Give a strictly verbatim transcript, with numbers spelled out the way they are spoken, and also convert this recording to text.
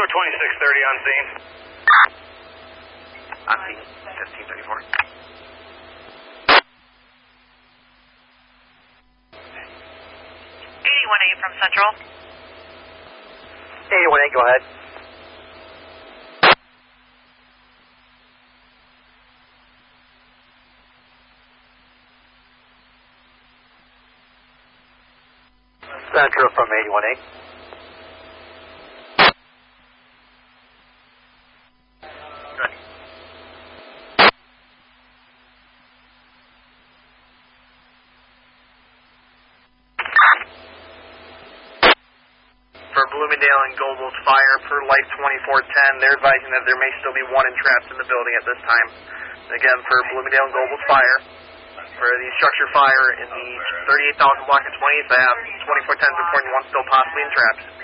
Central twenty-six thirty on scene. On scene, fifteen thirty-four. eighty-one eight from Central. eighty-one eight, go ahead. Central from eighty-one eight. Good. For Bloomingdale and Goebel's fire, per Life twenty-four ten, they're advising that there may still be one entrapped in the building at this time. Again, for Bloomingdale and Goebel's fire, for the structure fire in the thirty-eight thousand block of twentieth Ave, twenty-four ten is reporting one still possibly entrapped.